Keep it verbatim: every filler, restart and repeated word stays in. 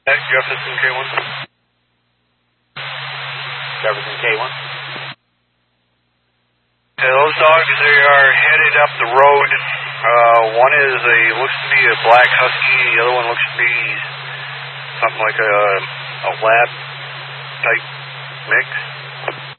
Jefferson K one. Jefferson K one. Yeah, those dogs, they are headed up the road. Uh, one is a, looks to be a black husky, the other one looks to be something like a, a lab type mix.